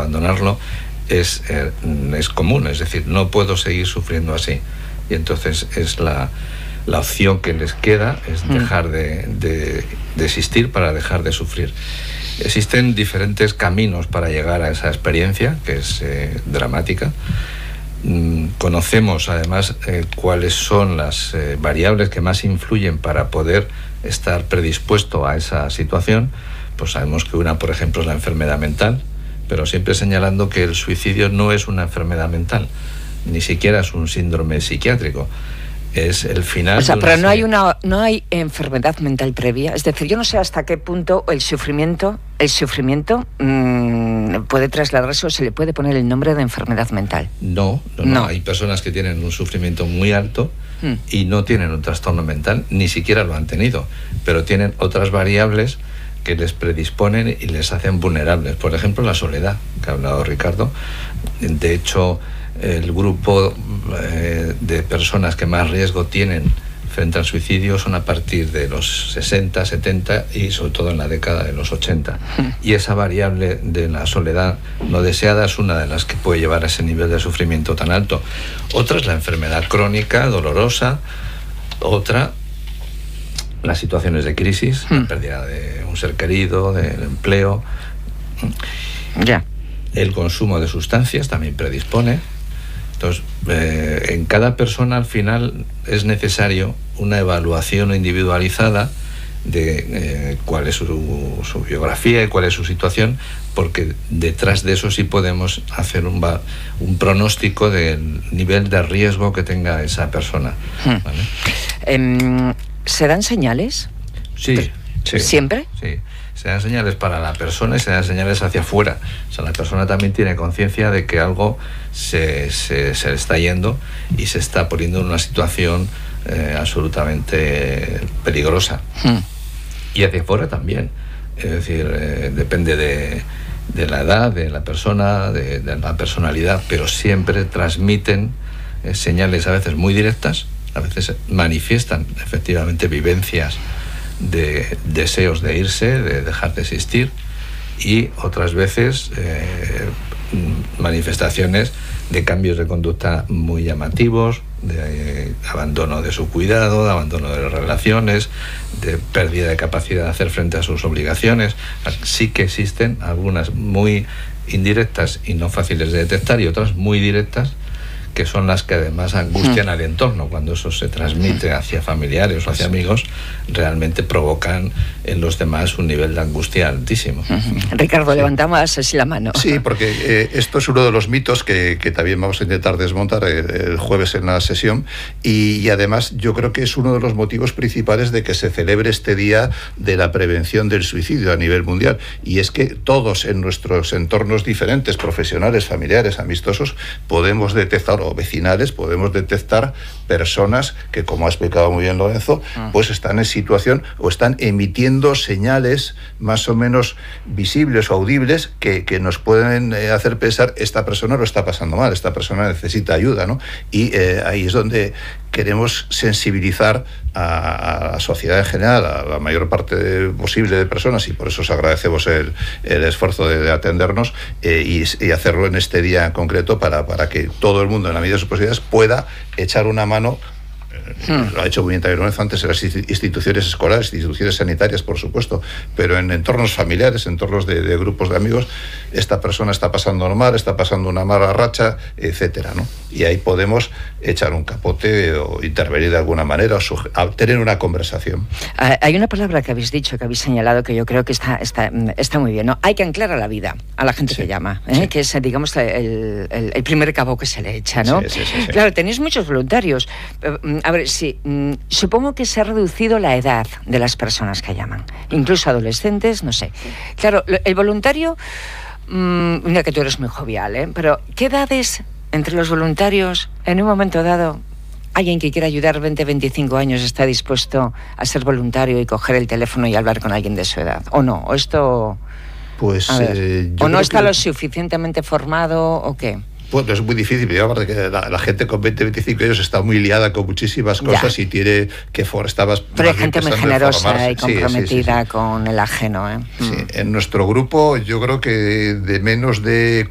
abandonarlo es común, es decir, no puedo seguir sufriendo así. Y entonces es la opción que les queda, es dejar de existir para dejar de sufrir. Existen diferentes caminos para llegar a esa experiencia, que es dramática. Conocemos además cuáles son las variables que más influyen para poder estar predispuesto a esa situación. Pues sabemos que una, por ejemplo, es la enfermedad mental, pero siempre señalando que el suicidio no es una enfermedad mental, ni siquiera es un síndrome psiquiátrico. Es el final. O sea, pero no hay enfermedad mental previa. Es decir, yo no sé hasta qué punto el sufrimiento puede trasladarse o se le puede poner el nombre de enfermedad mental. No. Hay personas que tienen un sufrimiento muy alto y no tienen un trastorno mental, ni siquiera lo han tenido, pero tienen otras variables que les predisponen y les hacen vulnerables. Por ejemplo, la soledad, que ha hablado Ricardo. De hecho, el grupo de personas que más riesgo tienen frente al suicidio son a partir de los 60, 70 y sobre todo en la década de los 80. Y esa variable de la soledad no deseada es una de las que puede llevar a ese nivel de sufrimiento tan alto. Otra es la enfermedad crónica, dolorosa. Otra, las situaciones de crisis, la pérdida de un ser querido, del empleo. El consumo de sustancias también predispone. Entonces, en cada persona al final es necesario una evaluación individualizada de cuál es su biografía y cuál es su situación, porque detrás de eso sí podemos hacer un pronóstico del nivel de riesgo que tenga esa persona. ¿Vale? ¿Se dan señales? Sí. ¿Siempre? Sí. Se dan señales para la persona y se dan señales hacia afuera. O sea, la persona también tiene conciencia de que algo se le está yendo y se está poniendo en una situación absolutamente peligrosa. Y hacia afuera también. Es decir, depende de la edad, de la persona, de la personalidad, pero siempre transmiten señales a veces muy directas, a veces manifiestan efectivamente vivencias de deseos de irse, de dejar de existir, y otras veces manifestaciones de cambios de conducta muy llamativos, de abandono de su cuidado, de abandono de las relaciones, de pérdida de capacidad de hacer frente a sus obligaciones. Sí que existen algunas muy indirectas y no fáciles de detectar, y otras muy directas, que son las que además angustian al entorno. Cuando eso se transmite hacia familiares o hacia amigos, realmente provocan en los demás un nivel de angustia altísimo. Ricardo, levantamos así la mano. Sí, porque esto es uno de los mitos que también vamos a intentar desmontar el jueves en la sesión, y además yo creo que es uno de los motivos principales de que se celebre este día de la prevención del suicidio a nivel mundial, y es que todos en nuestros entornos diferentes, profesionales, familiares, amistosos, podemos detectar, o vecinales, podemos detectar personas que, como ha explicado muy bien Lorenzo, pues están en situación o están emitiendo señales más o menos visibles o audibles que nos pueden hacer pensar, esta persona lo está pasando mal, esta persona necesita ayuda, ¿no? Y ahí es donde queremos sensibilizar a la sociedad en general, a la mayor parte posible de personas, y por eso os agradecemos el esfuerzo de atendernos y hacerlo en este día en concreto para que todo el mundo, en la medida de sus posibilidades, pueda echar una mano. Lo ha hecho muy bien también Lorenzo antes, en las instituciones escolares, instituciones sanitarias, por supuesto, pero en entornos familiares, entornos de grupos de amigos, esta persona está pasando mal, está pasando una mala racha, etcétera, ¿no? Y ahí podemos echar un capote o intervenir de alguna manera o tener una conversación. Hay una palabra que habéis dicho, que habéis señalado, que yo creo que está muy bien, ¿no? Hay que anclar a la vida a la gente que llama, que es, digamos, el primer cabo que se le echa, ¿no? Sí. Claro, tenéis muchos voluntarios. A ver, sí, supongo que se ha reducido la edad de las personas que llaman, incluso adolescentes, no sé. Claro, el voluntario, mira que tú eres muy jovial, pero ¿qué edades entre los voluntarios en un momento dado? Alguien que quiera ayudar 20, 25 años está dispuesto a ser voluntario y coger el teléfono y hablar con alguien de su edad, ¿o no? ¿O esto...? Pues... ¿O no está lo suficientemente formado o qué? Pues es muy difícil, pero aparte que la gente con 20, 25 años está muy liada con muchísimas cosas y tiene que Pero hay gente muy generosa y comprometida con el ajeno, Sí, en nuestro grupo yo creo que de menos de